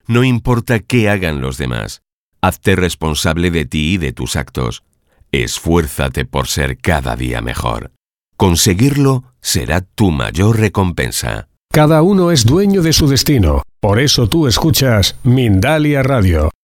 No importa qué hagan los demás. Hazte responsable de ti y de tus actos. Esfuérzate por ser cada día mejor. Conseguirlo será tu mayor recompensa. Cada uno es dueño de su destino. Por eso tú escuchas Mindalia Radio.